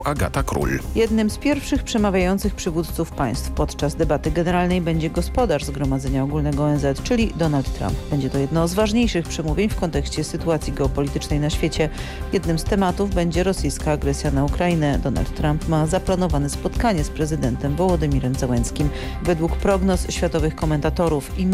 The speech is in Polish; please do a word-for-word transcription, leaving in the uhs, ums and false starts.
Agata Król. Jednym z pierwszych przemawiających przywódców państw podczas debaty generalnej będzie gospodarz Zgromadzenia Ogólnego O N Z, czyli Donald Trump. Będzie to jedno z ważniejszych przemówień w kontekście sytuacji geopolitycznej na świecie. Jednym z tematów będzie rosyjska agresja na Ukrainę. Donald Trump ma zaplanowane spotkanie z prezydentem Wołodymirem Zełenskim. Według prognoz światowych komentatorów i